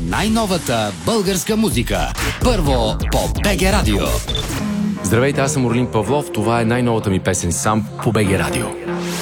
най-новата българска музика. Първо по БГ Радио. Здравейте, аз съм Орлин Павлов. Това е най-новата ми песен сам по БГ Радио.